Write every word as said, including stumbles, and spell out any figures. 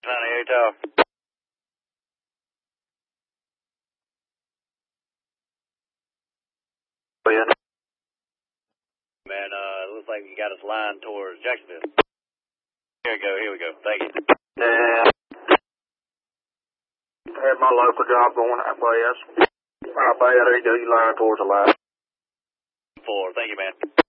ninety-eight Tower. Yeah. Man, uh, looks like you got us lined towards Jacksonville. Here we go, here we go. Thank you. Yeah. Had my local job going that way. That's how bad they do. You line towards the line. Four. Thank you, man.